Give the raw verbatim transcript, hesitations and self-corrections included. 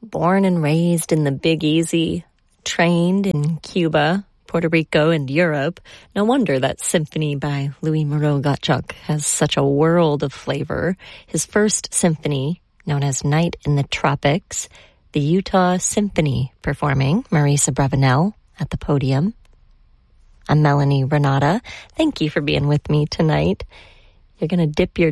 Born and raised in the Big Easy, trained in Cuba, Puerto Rico, and Europe, no wonder that symphony by Louis Moreau-Gottschalk has such a world of flavor. His first symphony, known as Night in the Tropics, the Utah Symphony performing Marisa Bravanel at the podium. I'm Melanie Renata. Thank you for being with me tonight. You're going to dip your